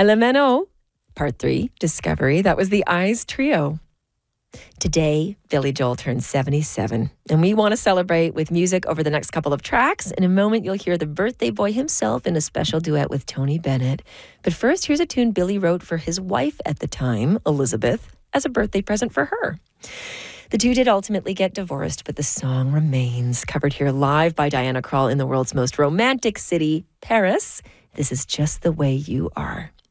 Elemento, Part 3, Discovery. That was the Eyes Trio. Today, Billy Joel turns 77, and we want to celebrate with music over the next couple of tracks. In a moment, you'll hear the birthday boy himself in a special duet with Tony Bennett. But first, here's a tune Billy wrote for his wife at the time, Elizabeth, as a birthday present for her. The two did ultimately get divorced, but the song remains. Covered here live by Diana Krall in the world's most romantic city, Paris. This is Just the Way You Are.